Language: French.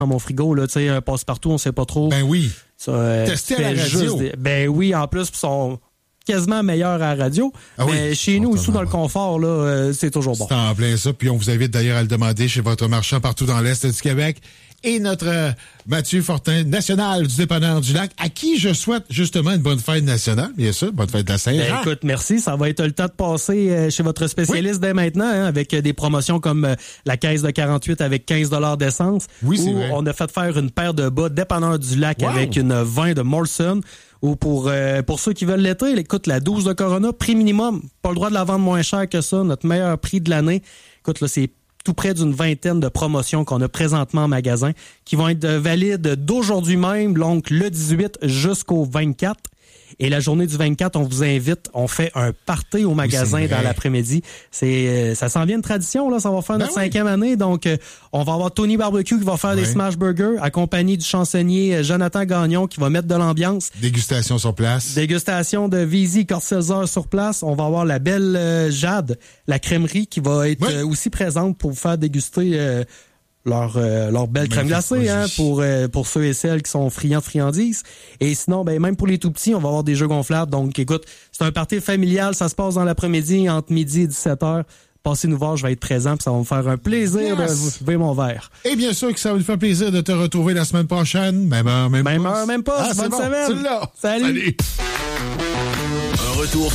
dans mon frigo, là, tu sais, un passe-partout, on sait pas trop. Ben oui. Ça, Tester à la radio. Ben oui, en plus, ils sont quasiment meilleurs à la radio. Ah oui, mais chez nous, aussi, dans le confort, là, c'est toujours bon. C'est en plein ça. Puis on vous invite d'ailleurs à le demander chez votre marchand partout dans l'Est du Québec. Et notre Mathieu Fortin, national du dépanneur du lac, à qui je souhaite justement une bonne fête nationale, bien sûr, bonne fête de la Saint-Jean. Ben, écoute, merci. Ça va être le temps de passer chez votre spécialiste dès maintenant, hein, avec des promotions comme la caisse de 48 avec 15 $ d'essence. Oui, c'est où vrai. on a fait faire une paire de bas dépanneur du lac avec une 20 de Molson. Ou pour ceux qui veulent l'été, écoute, la 12 de Corona, prix minimum, pas le droit de la vendre moins cher que ça, notre meilleur prix de l'année. Écoute, là, c'est tout près d'une vingtaine de promotions qu'on a présentement en magasin, qui vont être valides d'aujourd'hui même, donc le 18 jusqu'au 24. Et la journée du 24, on vous invite, on fait un party au magasin dans l'après-midi. Ça s'en vient une tradition, là, ça va faire notre 5e année. Donc, on va avoir Tony Barbecue qui va faire des smash burgers, accompagné du chansonnier Jonathan Gagnon qui va mettre de l'ambiance. Dégustation sur place. Dégustation de Vézy Corselzer sur place. On va avoir la belle Jade, la crèmerie, qui va être aussi présente pour vous faire déguster leur belle crème glacée, hein, pour ceux et celles qui sont friands de friandises. Et sinon, ben, même pour les tout petits, on va avoir des jeux gonflables. Donc, écoute, c'est un party familial. Ça se passe dans l'après-midi, entre midi et 17h. Passez nous voir, je vais être présent, puis ça va me faire un plaisir de vous lever mon verre. Et bien sûr que ça va nous faire plaisir de te retrouver la semaine prochaine. Même heure, même poste. Même pas. Bonne semaine. C'est là. Salut. Un retour